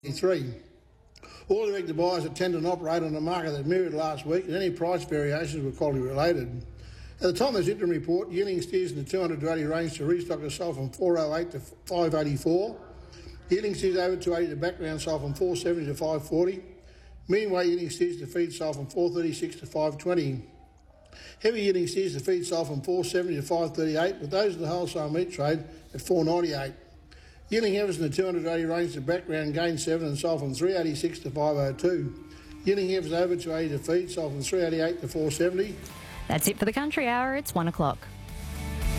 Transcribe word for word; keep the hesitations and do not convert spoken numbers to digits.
Three. All director buyers attend and operate on a market that mirrored last week, and any price variations were quality related. At the time of this interim report, yielding steers in the two hundred to eighty range to restock has sold from four oh eight to five eighty-four. Yielding steers over two eighty to background sold from four seventy to five forty. Medium weight yielding steers to feed sold from four thirty-six to five twenty. Heavy yielding steers to feed sold from four seventy to five thirty-eight, with those in the wholesale meat trade at four ninety-eight. Yielding heifers in the two hundred to eighty range to background gained seven and sold from three eighty-six to five oh two. Yielding heifers over two eighty to feed sold from three eighty-eight to four seventy. That's it for the Country Hour. It's one o'clock.